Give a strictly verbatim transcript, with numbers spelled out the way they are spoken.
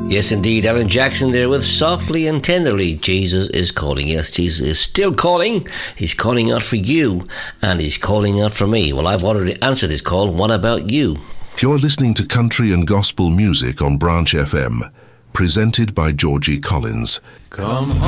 Yes, indeed. Alan Jackson there with Softly and Tenderly. Jesus is calling. Yes, Jesus is still calling. He's calling out for you, and he's calling out for me. Well, I've already answered his call. What about you? You're listening to Country and Gospel Music on Branch F M, presented by Georgie Collins. Come home.